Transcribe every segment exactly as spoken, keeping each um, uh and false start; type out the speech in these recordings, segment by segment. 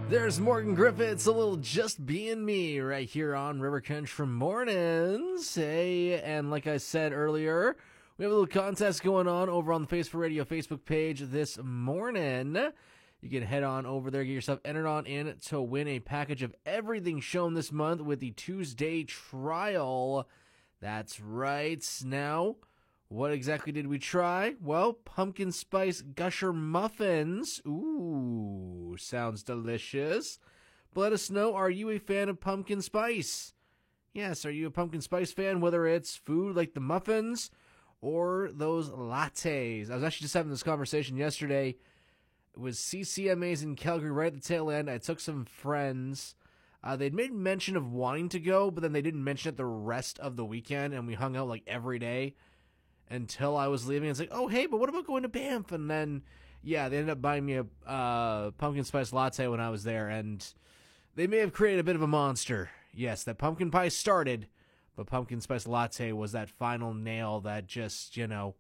There's Morgan Griffiths, a little Just Being Me, right here on River Country Mornings. Hey, and like I said earlier, we have a little contest going on over on the Face for Radio Facebook page this morning. You can head on over there, get yourself entered on in to win a package of everything shown this month with the Tuesday trial. That's right. Now, what exactly did we try? Well, pumpkin spice gusher muffins. Ooh, sounds delicious. But let us know, are you a fan of pumpkin spice? Yes, are you a pumpkin spice fan, whether it's food like the muffins or those lattes? I was actually just having this conversation yesterday. It was C C M As in Calgary right at the tail end. I took some friends. Uh, they'd made mention of wanting to go, but then they didn't mention it the rest of the weekend, and we hung out like every day until I was leaving. It's like, oh, hey, but what about going to Banff? And then, yeah, they ended up buying me a uh, pumpkin spice latte when I was there, and they may have created a bit of a monster. Yes, that pumpkin pie started, but pumpkin spice latte was that final nail that just, you know,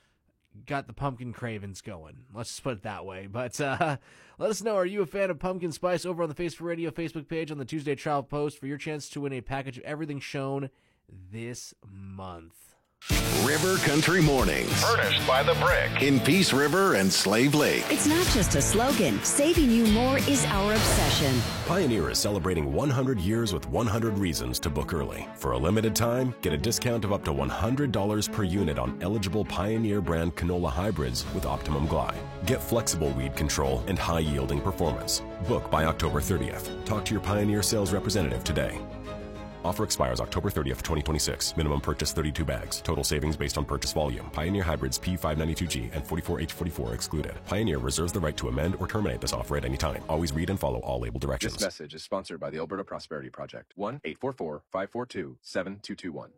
got the pumpkin cravings going. Let's just put it that way. But uh, let us know, are you a fan of pumpkin spice? Over on the Face for Radio Facebook page on the Tuesday trial post for your chance to win a package of everything shown this month. River Country Mornings. Furnished by The Brick. In Peace River and Slave Lake. It's not just a slogan. Saving you more is our obsession. Pioneer is celebrating one hundred years with one hundred reasons to book early. For a limited time, get a discount of up to one hundred dollars per unit on eligible Pioneer brand canola hybrids with Optimum Gly. Get flexible weed control and high-yielding performance. Book by October thirtieth. Talk to your Pioneer sales representative today. Offer expires October thirtieth, twenty twenty-six. Minimum purchase thirty-two bags. Total savings based on purchase volume. Pioneer hybrids P five ninety-two G and forty-four H forty-four excluded. Pioneer reserves the right to amend or terminate this offer at any time. Always read and follow all label directions. This message is sponsored by the Alberta Prosperity Project. one eight four four, five four two, seven two two one.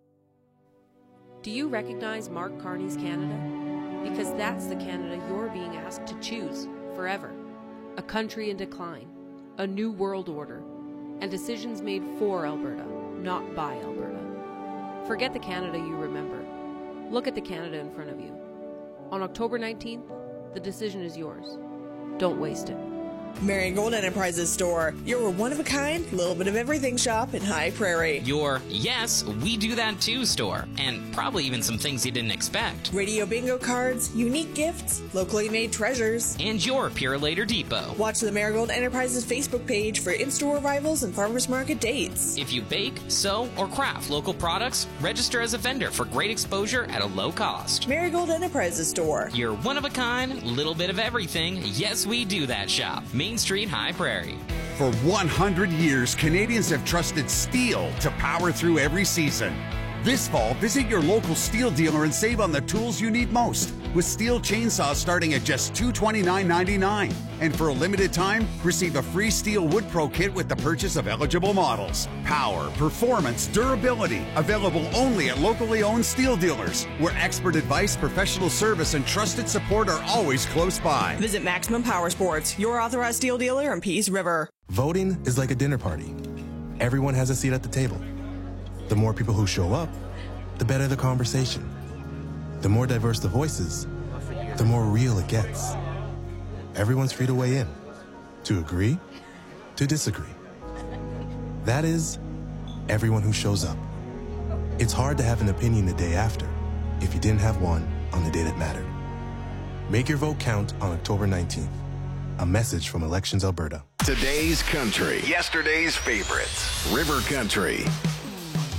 Do you recognize Mark Carney's Canada? Because that's the Canada you're being asked to choose forever. A country in decline, a new world order, and decisions made for Alberta, not by Alberta. Forget the Canada you remember. Look at the Canada in front of you. On October nineteenth, the decision is yours. Don't waste it. Marigold Enterprises store, your one-of-a-kind, little bit of everything shop in High Prairie. Your yes, we do that too store, and probably even some things you didn't expect. Radio bingo cards, unique gifts, locally made treasures. And your Purolator Depot. Watch the Marigold Enterprises Facebook page for in-store arrivals and farmers market dates. If you bake, sew, or craft local products, register as a vendor for great exposure at a low cost. Marigold Enterprises store. Your one-of-a-kind, little bit of everything, yes, we do that shop. Main Street, High Prairie. For one hundred years, Canadians have trusted steel to power through every season. This fall, visit your local steel dealer and save on the tools you need most, with steel chainsaws starting at just two hundred twenty-nine ninety-nine. And for a limited time, receive a free Steel Wood Pro kit with the purchase of eligible models. Power, performance, durability, available only at locally owned steel dealers, where expert advice, professional service, and trusted support are always close by. Visit Maximum Power Sports, your authorized steel dealer in Peace River. Voting is like a dinner party. Everyone has a seat at the table. The more people who show up, the better the conversation. The more diverse the voices, the more real it gets. Everyone's free to weigh in, to agree, to disagree. That is, everyone who shows up. It's hard to have an opinion the day after if you didn't have one on the day that mattered. Make your vote count on October nineteenth. A message from Elections Alberta. Today's country. Yesterday's favorites. River Country.